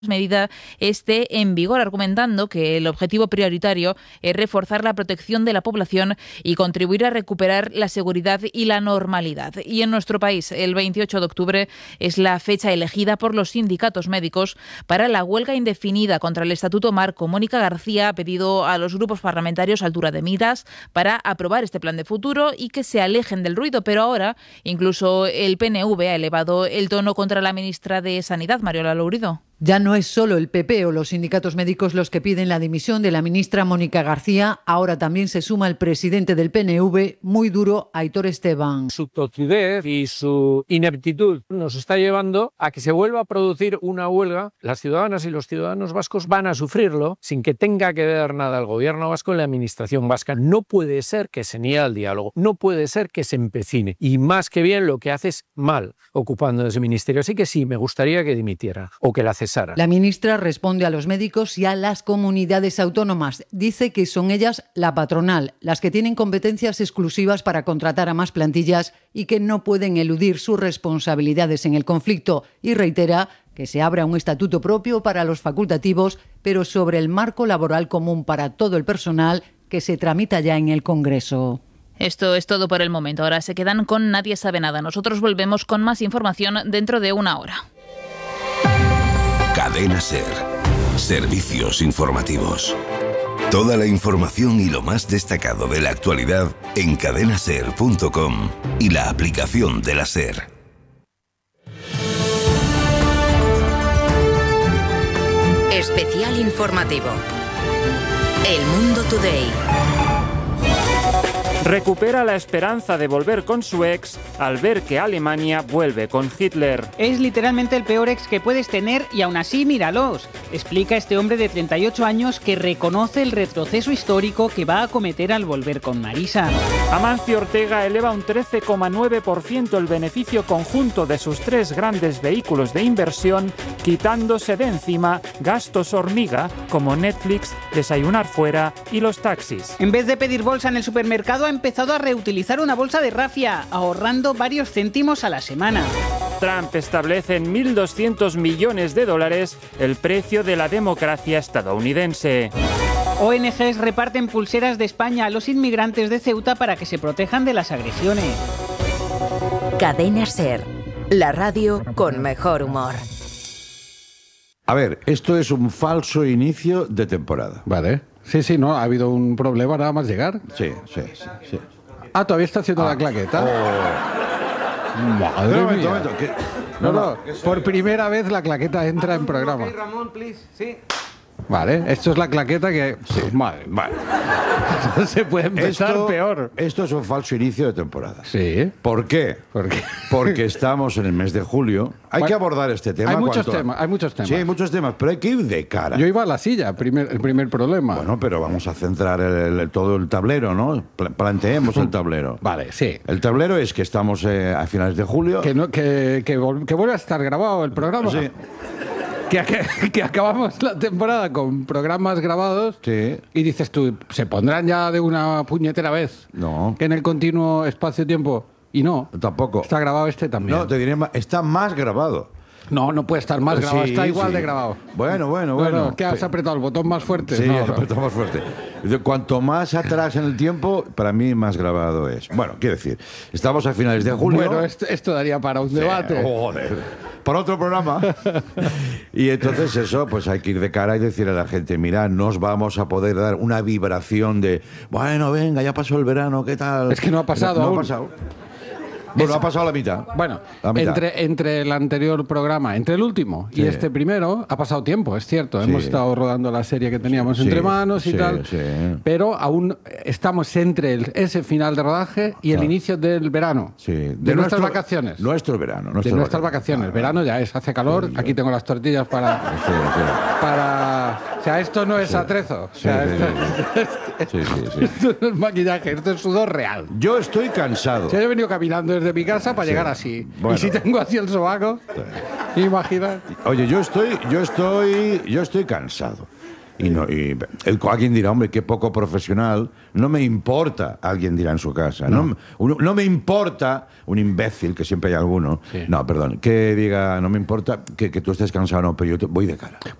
medida esté en vigor, argumentando que el objetivo prioritario es reforzar la protección de la población y contribuir a recuperar la seguridad y la normalidad. Y en nuestro país, el 28 de octubre es la fecha elegida por los sindicatos médicos para la huelga indefinida contra el Estatuto Marco. Mónica García ha pedido a los grupos parlamentarios altura de miras para aprobar este plan de futuro y que se alejen del ruido, pero ahora incluso el PNV ha elevado el tono contra la ministra de Sanidad, Mariola Lourido. Ya no es solo el PP o los sindicatos médicos los que piden la dimisión de la ministra Mónica García, ahora también se suma el presidente del PNV, muy duro, Aitor Esteban. Su tozudez y su ineptitud nos está llevando a que se vuelva a producir una huelga. Las ciudadanas y los ciudadanos vascos van a sufrirlo sin que tenga que ver nada el gobierno vasco y la administración vasca. No puede ser que se niegue al diálogo, no puede ser que se empecine y más que bien lo que hace es mal ocupando ese ministerio. Así que sí, me gustaría que dimitiera o que la cesara. La ministra responde a los médicos y a las comunidades autónomas. Dice que son ellas, la patronal, las que tienen competencias exclusivas para contratar a más plantillas y que no pueden eludir sus responsabilidades en el conflicto. Y reitera que se abra un estatuto propio para los facultativos, pero sobre el marco laboral común para todo el personal que se tramita ya en el Congreso. Esto es todo por el momento. Ahora se quedan con Nadie sabe nada. Nosotros volvemos con más información dentro de una hora. Cadena SER. Servicios informativos. Toda la información y lo más destacado de la actualidad en cadenaser.com y la aplicación de la SER. Especial informativo. El Mundo Today. Recupera la esperanza de volver con su ex al ver que Alemania vuelve con Hitler. Es literalmente el peor ex que puedes tener y aún así míralos, explica este hombre de 38 años que reconoce el retroceso histórico que va a cometer al volver con Marisa. Amancio Ortega eleva un 13,9% el beneficio conjunto de sus 3 grandes vehículos de inversión, quitándose de encima gastos hormiga como Netflix, desayunar fuera y los taxis. En vez de pedir bolsa en el supermercado, ha empezado a reutilizar una bolsa de rafia, ahorrando varios céntimos a la semana. Trump establece en $1.200 millones el precio de la democracia estadounidense. ONGs reparten pulseras de España a los inmigrantes de Ceuta para que se protejan de las agresiones. Cadena SER, la radio con mejor humor. A ver, esto es un falso inicio de temporada. Vale. Sí, no, ha habido un problema nada más llegar. Sí. Ah, todavía está haciendo la claqueta. Madre mía. No, por primera vez la claqueta entra en programa. Ramón, please. Sí. Vale, esto es la claqueta que... Sí. Vale. No se puede empezar peor. Esto es un falso inicio de temporada. Sí. ¿Por qué? Porque estamos en el mes de julio. Hay que abordar este tema. Hay muchos temas. Sí, hay muchos temas, pero hay que ir de cara. Yo iba a la silla, el primer problema. Bueno, pero vamos a centrar todo el tablero, ¿no? Planteemos el tablero. Vale, sí. El tablero es que estamos a finales de julio. Que vuelve a estar grabado el programa. Sí. Que acabamos la temporada con programas grabados. Sí. Y dices tú, ¿se pondrán ya de una puñetera vez? No. Que en el continuo espacio-tiempo. Y no. Tampoco. Está grabado este también. No, te diré más. Está más grabado. No puede estar más grabado. Sí, está igual sí. de grabado. Bueno. ¿Qué has apretado? ¿El botón más fuerte? Sí, no. apretado más fuerte. Cuanto más atrás en el tiempo, para mí más grabado es. Bueno, quiero decir, estamos a finales de julio. Bueno, esto daría para un debate. Joder. Para otro programa. Y entonces eso, pues hay que ir de cara y decirle a la gente, mira, nos vamos a poder dar una vibración de, bueno, venga, ya pasó el verano, ¿qué tal? Es que no ha pasado No aún. ha pasado. Bueno, ha pasado la mitad. Bueno, la mitad. Entre el anterior programa, entre el último y este primero, ha pasado tiempo, es cierto. Hemos estado rodando la serie que teníamos entre manos y tal. Sí. Pero aún estamos entre ese final de rodaje y el inicio del verano. Sí. De nuestras vacaciones. Nuestro verano. De nuestras vacaciones. Verano ya es, hace calor. Sí. Aquí tengo las tortillas para... O sea, esto no es atrezo. O sea, esto no es maquillaje, esto es sudor real. Yo estoy cansado. O sea, yo he venido caminando desde mi casa para llegar así. Bueno. Y si tengo así el sobaco, imagina. Oye, yo estoy cansado. Alguien dirá, hombre, qué poco profesional. No me importa, alguien dirá en su casa. No me importa un imbécil, que siempre hay alguno. Sí. No, perdón, que diga, no me importa que tú estés cansado, no, pero yo voy de cara.